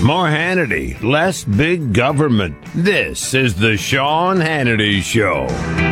More Hannity, less big government. This is the Sean Hannity Show.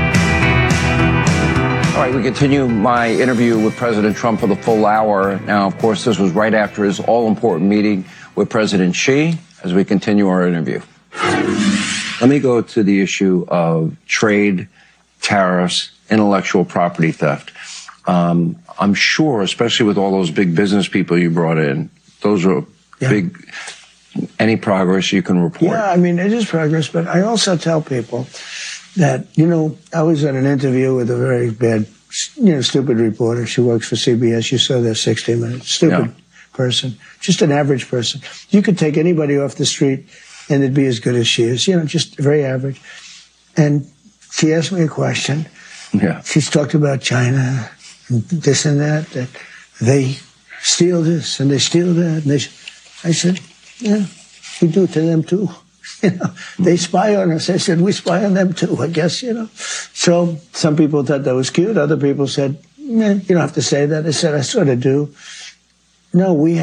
All right, we continue my interview with President Trump for the full hour. Now, of course, this was right after his all-important meeting with President Xi as we continue our interview. Let me go to the issue of trade, tariffs, intellectual property theft. I'm sure, especially with all those big business people you brought in, those are big. Any progress you can report? Yeah, I mean, it is progress, but I also tell people that, I was at an interview with a very bad, stupid reporter. She works for CBS. You saw their 60 Minutes. Stupid person. Just an average person. You could take anybody off the street and it'd be as good as she is. Just very average. And she asked me a question. Yeah. She's talked about China and this and that they steal this and they steal that. And I said, yeah, we do it to them too. They spy on us. I said, we spy on them too, I guess, So some people thought that was cute. Other people said, you don't have to say that. I said, I sort of do. No, we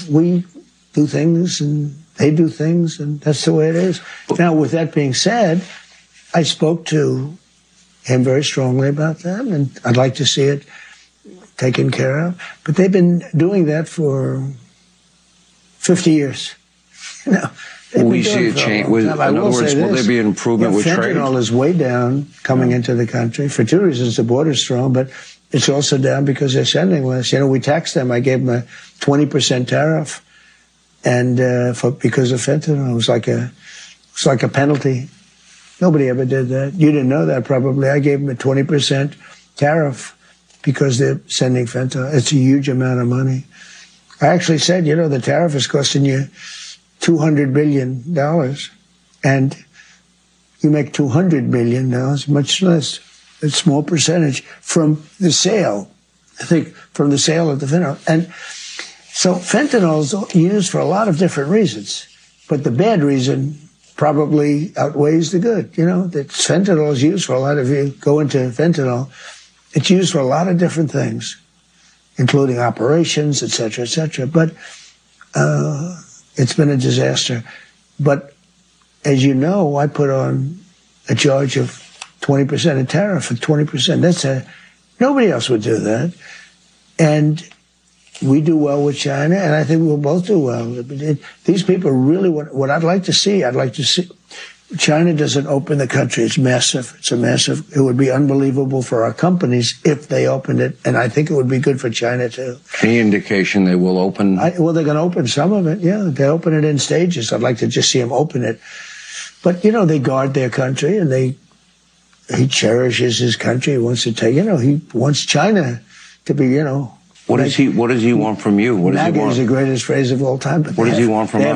do things and they do things, and that's the way it is. Now, with that being said, I spoke to him very strongly about that, and I'd like to see it taken care of. But they've been doing that for 50 years. Will we see a change? In other words, will there be an improvement with trade? Fentanyl is way down coming into the country for two reasons. The border's strong, but it's also down because they're sending less. We taxed them. I gave them a 20% tariff, and because of fentanyl, it was like a penalty. Nobody ever did that. You didn't know that probably. I gave them a 20% tariff because they're sending fentanyl. It's a huge amount of money. I actually said, the tariff is costing you $200 billion, and you make $200 million now, it's much less, a small percentage from the sale, from the sale of the fentanyl. And so fentanyl is used for a lot of different reasons, but the bad reason probably outweighs the good. That fentanyl is used for a lot of, you go into fentanyl, it's used for a lot of different things, including operations, et cetera, but, it's been a disaster. But as you know, I put on a charge of 20%, a tariff of 20%. Nobody else would do that. And we do well with China, and I think we'll both do well. These people really, what I'd like to see, China doesn't open the country. It's massive. It would be unbelievable for our companies if they opened it, and I think it would be good for China too. Any indication they will open? Well, they're going to open some of it, yeah. They open it in stages. I'd like to just see them open it. But, they guard their country, and he cherishes his country. He wants to take, he wants China to be, What does he want from you? What does he want? Is the greatest phrase of all time. But what does he want from us?